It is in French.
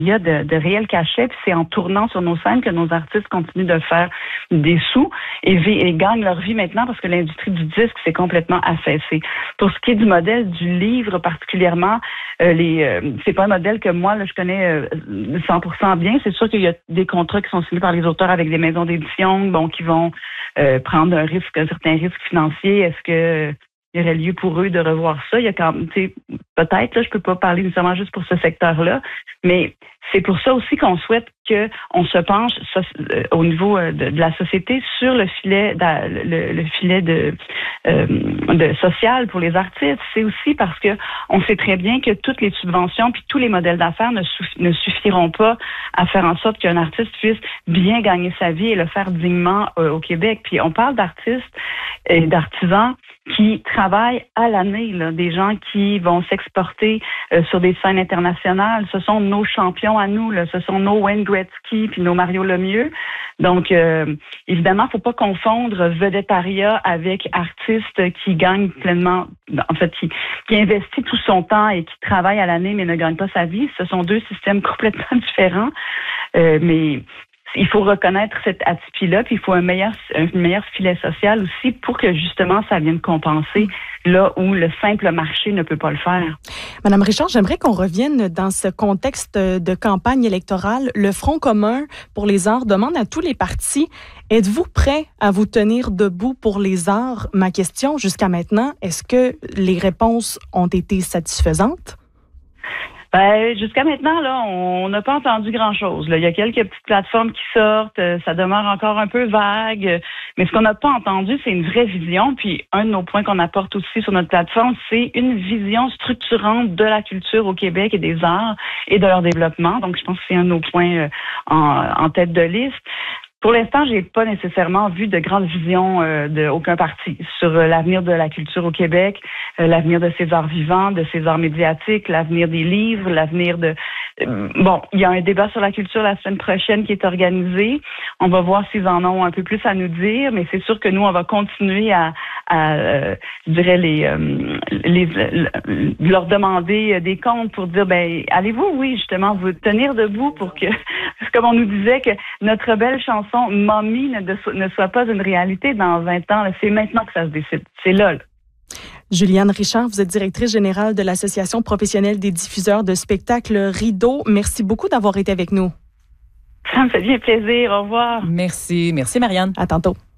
Il y a de réels cachets, puis c'est en tournant sur nos scènes que nos artistes continuent de faire des sous et gagnent leur vie maintenant parce que l'industrie du disque s'est complètement affaissée. Pour ce qui est du modèle du livre particulièrement, c'est pas un modèle que moi là, je connais 100% bien. C'est sûr qu'il y a des contrats qui sont signés par les auteurs avec des maisons d'édition, qui vont prendre un certain risque financier. Est-ce que il y aurait lieu pour eux de revoir ça? Il y a quand même, peut-être, là, je peux pas parler nécessairement juste pour ce secteur-là, mais c'est pour ça aussi qu'on souhaite qu'on se penche au niveau de la société sur le filet de social pour les artistes. C'est aussi parce que on sait très bien que toutes les subventions puis tous les modèles d'affaires ne suffiront pas à faire en sorte qu'un artiste puisse bien gagner sa vie et le faire dignement au Québec. Puis on parle d'artistes et d'artisans qui travaillent à l'année, là, des gens qui vont s'exporter sur des scènes internationales. Ce sont nos champions à nous, là. Ce sont nos Wayne Gretzky puis nos Mario Lemieux. Donc, évidemment, faut pas confondre vedettariat avec artiste qui gagne pleinement, en fait, qui investit tout son temps et qui travaille à l'année mais ne gagne pas sa vie. Ce sont deux systèmes complètement différents, mais il faut reconnaître cette atypie-là, puis il faut un meilleur filet social aussi pour que justement ça vienne compenser là où le simple marché ne peut pas le faire. Madame Richard, j'aimerais qu'on revienne dans ce contexte de campagne électorale. Le Front commun pour les arts demande à tous les partis, êtes-vous prêts à vous tenir debout pour les arts? Ma question jusqu'à maintenant, est-ce que les réponses ont été satisfaisantes? Jusqu'à maintenant, là, on n'a pas entendu grand-chose. Là. Il y a quelques petites plateformes qui sortent, ça demeure encore un peu vague, mais ce qu'on n'a pas entendu, c'est une vraie vision. Puis un de nos points qu'on apporte aussi sur notre plateforme, c'est une vision structurante de la culture au Québec et des arts et de leur développement. Donc, je pense que c'est un de nos points en tête de liste. Pour l'instant, j'ai pas nécessairement vu de grande vision de aucun parti sur l'avenir de la culture au Québec, l'avenir de ces arts vivants, de ces arts médiatiques, l'avenir des livres, l'avenir de... il y a un débat sur la culture la semaine prochaine qui est organisé. On va voir s'ils en ont un peu plus à nous dire, mais c'est sûr que nous, on va continuer à je dirais, leur demander des comptes pour dire, allez-vous, oui, justement, vous tenir debout pour que, comme on nous disait, que notre belle chanson Mommy ne soit pas une réalité dans 20 ans. C'est maintenant que ça se décide. C'est là. Juliane Richard, vous êtes directrice générale de l'Association professionnelle des diffuseurs de spectacles Rideau. Merci beaucoup d'avoir été avec nous. Ça me fait bien plaisir. Au revoir. Merci. Merci, Marianne. À tantôt.